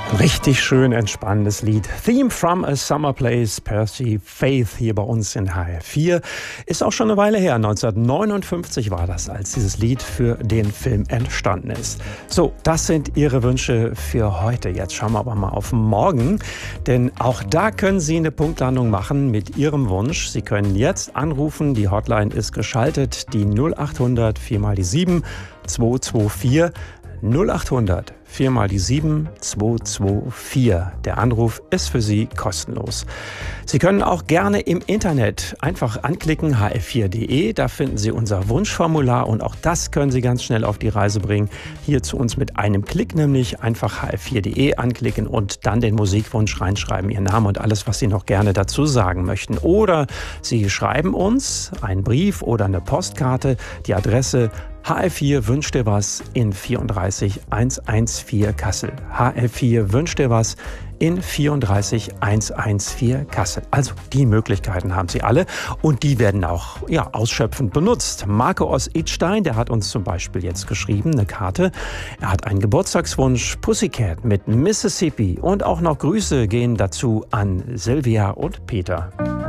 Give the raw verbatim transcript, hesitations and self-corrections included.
Richtig schön entspannendes Lied. Theme from a Summer Place, Percy Faith hier bei uns in H R vier. Ist auch schon eine Weile her, neunzehnhundertneunundfünfzig war das, als dieses Lied für den Film entstanden ist. So, das sind Ihre Wünsche für heute. Jetzt schauen wir aber mal auf morgen, denn auch da können Sie eine Punktlandung machen mit Ihrem Wunsch. Sie können jetzt anrufen, die Hotline ist geschaltet, die null acht hundert vier mal die sieben zwei zwei vier. null acht hundert vier mal die sieben zwei zwei vier. Der Anruf ist für Sie kostenlos. Sie können auch gerne im Internet einfach anklicken h f vier punkt de. Da finden Sie unser Wunschformular und auch das können Sie ganz schnell auf die Reise bringen. Hier zu uns mit einem Klick, nämlich einfach h f vier punkt de anklicken und dann den Musikwunsch reinschreiben, Ihren Namen und alles, was Sie noch gerne dazu sagen möchten. Oder Sie schreiben uns einen Brief oder eine Postkarte. Die Adresse H F vier wünscht dir was in vierunddreißig hundertvierzehn Kassel. H F vier wünscht dir was in vierunddreißig hundertvierzehn Kassel. Also die Möglichkeiten haben Sie alle und die werden auch ja, ausschöpfend benutzt. Marco aus Idstein, der hat uns zum Beispiel jetzt geschrieben, eine Karte. Er hat einen Geburtstagswunsch, Pussycat mit Mississippi und auch noch Grüße gehen dazu an Silvia und Peter.